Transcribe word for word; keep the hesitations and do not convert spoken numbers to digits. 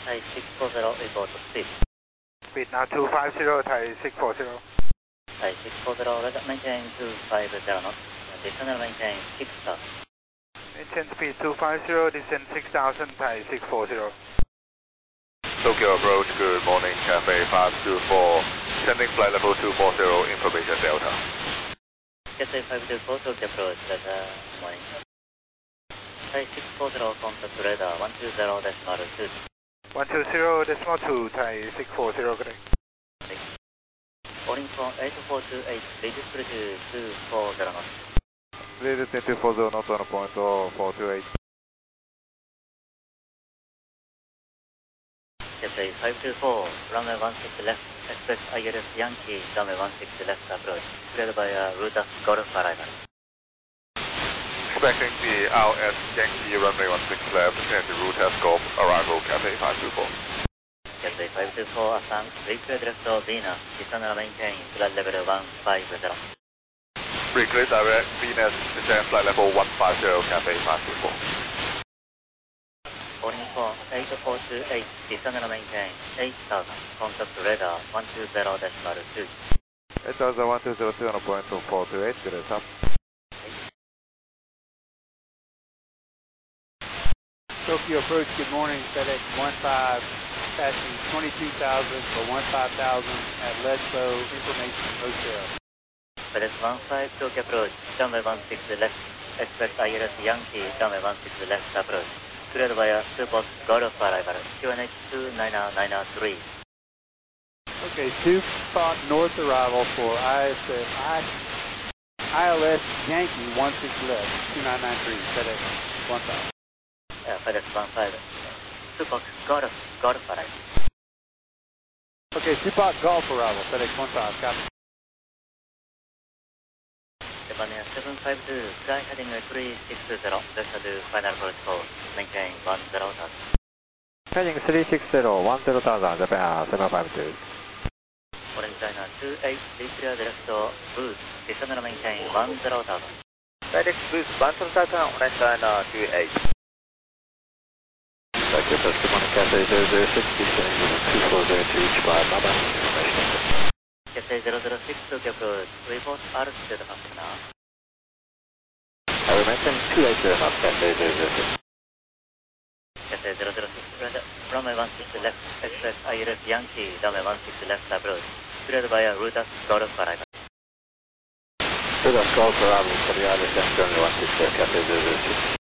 Thai six four zero, report speed. Speed now two five zero, Thai six four zero. Thai six four zero, maintain two five zero knots. Descend and maintain six thousand. Maintain speed two five zero, descend six thousand, Thai six four zero. Tokyo approach, good morning, Cafe five two four, sending flight level two four zero, information Delta. Cafe five two four, Tokyo approach, Delta, morning. Thai six four zero, contact radar one two zero decimal two. one two zero decimal two, Thai six four zero, correct. Calling from eight four two eight, reduce to two four zero knots. Reduce to two four zero knots on a point four two eight. Cafe five two four, runway one six left, expect I L S Yankee, runway one six left approach, cleared by uh, Rutas Golf arrival. Expecting the R S Yankee runway one six left and the Rutas Golf arrival, Cafe five two four. Cafe five two four, Assam, reclear direct to Venus, descend and maintain flight level one five zero. Reclear direct Venus, descend flight level one five zero, Cafe five two four. Calling from eight four two eight, descend and maintain eight thousand, contact radar one two zero decimal two. eight thousand one two zero two on a point four two eight, good as up. Tokyo approach, good morning, FedEx one five, passing twenty-two thousand for one five thousand at Ledso Information Hotel. FedEx one five, Tokyo approach, runway one six left, expect I L S Yankee, runway one six left approach. Cleared via Super Golf arrival, Q N H two nine nine three. Okay, two spot north arrival for I L S Yankee one six left, two nine nine three, FedEx one five. Uh, FedEx one five, Super Golf, Golf arrival. Okay, two-pot golf arrival, FedEx one five, copy. Japan Air seven five two, fly heading three six zero, vector to final approach call, maintain one zero thousand. Heading three six zero, one zero thousand, Japan Air seven five two. Calling China two eight, reclear direct to boost, descend and maintain one zero thousand. FedEx boost one zero thousand, Orange China two eight. Tokyo approach, good morning, Cafe zero zero six, descending two four zero to reach by Baba, information. Cafe zero zero six, Tokyo approach, report altitude now. I will maintain two eight zero knots, Cafe zero zero six. Cafe zero zero six, runway one six left, expect I L S Yankee, runway one six left approach, cleared by Rutas Golf arrival. Rutas Golf arrival for the I L S Yankee, runway one six left, Cafe zero zero six.